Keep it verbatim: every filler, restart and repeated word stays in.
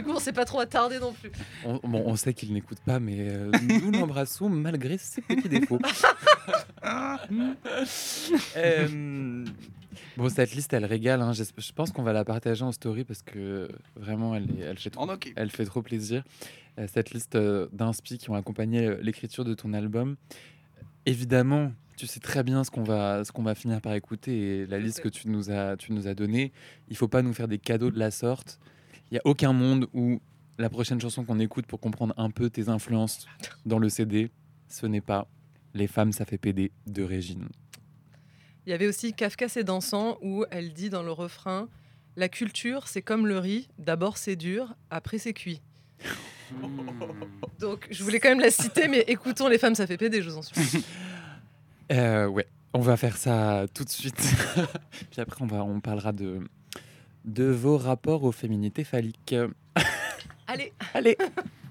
Du coup, on s'est pas trop attardé non plus. On, bon, on sait qu'il n'écoute pas, mais euh, nous l'embrassons malgré ses petits défauts. Euh, bon, cette liste, elle régale. Hein. Je, je pense qu'on va la partager en story parce que vraiment, elle, est, elle, fait, trop, okay. elle fait trop plaisir. Euh, cette liste euh, d'inspi qui ont accompagné euh, l'écriture de ton album. Évidemment, tu sais très bien ce qu'on va, ce qu'on va finir par écouter et la Je liste sais. que tu nous as, tu nous as donnée. Il faut pas nous faire des cadeaux de la sorte. Il n'y a aucun monde où la prochaine chanson qu'on écoute pour comprendre un peu tes influences dans le C D, ce n'est pas Les femmes, ça fait péder de Régine. Il y avait aussi Kafka c'est dansant où elle dit dans le refrain « La culture, c'est comme le riz, d'abord c'est dur, après c'est cuit ». Donc je voulais quand même la citer, mais écoutons Les femmes, ça fait péder, je vous en supplie. Euh, ouais, on va faire ça tout de suite. Puis après, on, va, on parlera de, de vos rapports aux féminités phalliques. Allez. Allez.